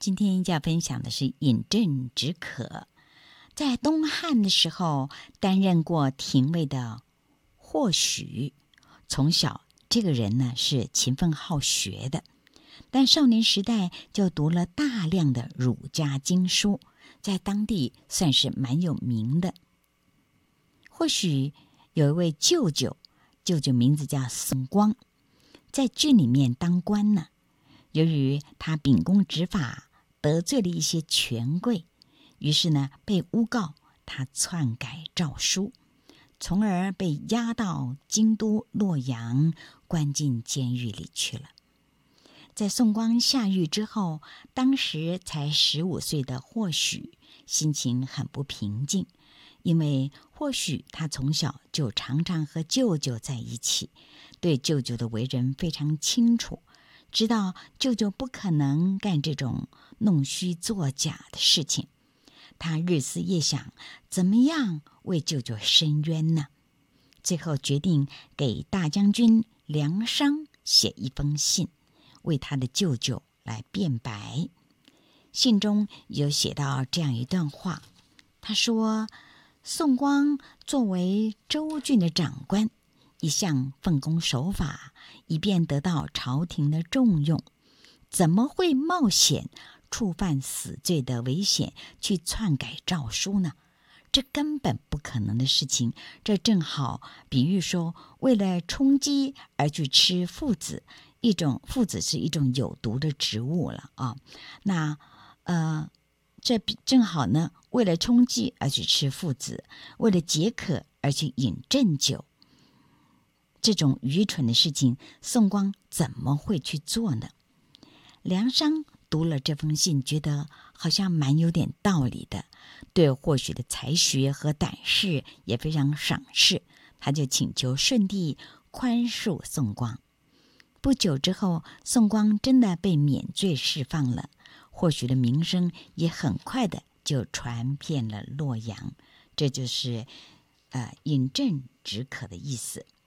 今天要分享的是饮鸩止渴。在东汉的时候，担任过廷尉的霍许，从小这个人呢是勤奋好学的，但少年时代就读了大量的儒家经书，在当地算是蛮有名的。霍许有一位舅舅，舅舅名字叫宋光，在郡里面当官呢。由于他秉公执法，得罪了一些权贵，于是呢被诬告他篡改诏书，从而被押到京都洛阳，关进监狱里去了。在宋光下狱之后，当时才15岁的霍许心情很不平静，因为或许他从小就常常和舅舅在一起，对舅舅的为人非常清楚，知道舅舅不可能干这种弄虚作假的事情。他日思夜想，怎么样为舅舅伸冤呢？最后决定给大将军梁商写一封信，为他的舅舅来辩白。信中有写到这样一段话，他说：宋光作为州郡的长官，一向奉公守法，以便得到朝廷的重用，怎么会冒险触犯死罪的危险去篡改诏书呢？这根本不可能的事情。这正好比喻说，为了充饥而去吃附子，附子是一种有毒的植物了啊。那这正好呢，为了充饥而去吃附子，为了解渴而去饮鸩酒，这种愚蠢的事情，宋光怎么会去做呢？梁商读了这封信，觉得好像蛮有点道理的，对霍许的才学和胆识也非常赏识，他就请求顺帝宽恕宋光。不久之后，宋光真的被免罪释放了，霍许的名声也很快的就传遍了洛阳。这就是饮鸩止渴的意思。